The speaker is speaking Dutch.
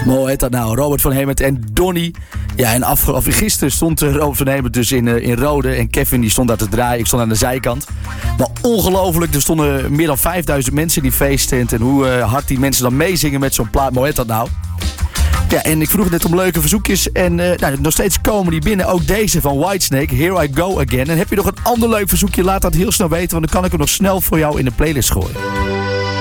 Mooi heet dat nou. Robert van Hemert en Donny. Ja, en gisteren stond Robert van Hemert dus in Rode. En Kevin die stond daar te draaien. Ik stond aan de zijkant. Maar ongelooflijk. Er stonden meer dan 5000 mensen in die feesttent. En hoe hard die mensen dan meezingen met zo'n plaat. Mooi heet dat nou. Ja, en ik vroeg net om leuke verzoekjes. En nog steeds komen die binnen. Ook deze van Whitesnake. Here I Go Again. En heb je nog een ander leuk verzoekje? Laat dat heel snel weten. Want dan kan ik hem nog snel voor jou in de playlist gooien.